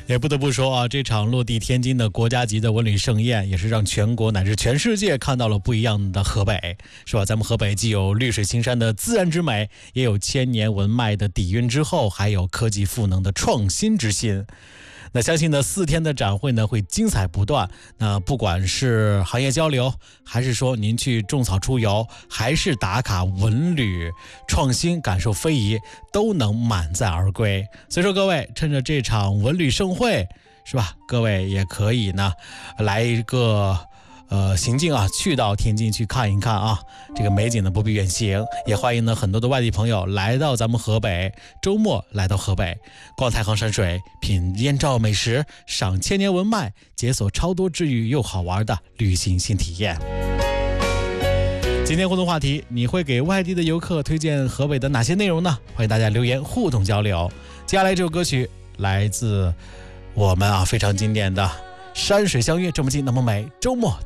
也不得不说啊，这场落地天津的国家级的文旅盛宴，也是让全国乃至全世界看到了不一样的河北，是吧？咱们河北既有绿水青山的自然之美，也有千年文脉的底蕴之后，还有科技赋能的创新之心。那相信呢，4天的展会呢会精彩不断。那不管是行业交流，还是说您去种草出游，还是打卡文旅创新感受非遗，都能满载而归。所以说各位，趁着这场文旅盛会，是吧？各位也可以呢来一个行径啊，去到天津去看一看啊，这个美景呢不必远行。也欢迎呢很多的外地朋友来到咱们河北，周末来到河北，逛太行山水，品燕赵美食，赏千年文脉，解锁超多治愈又好玩的旅行新体验。今天互动话题，你会给外地的游客推荐河北的哪些内容呢？欢迎大家留言互动交流。接下来这首歌曲来自我们非常经典的山水相约这么近那么美，周末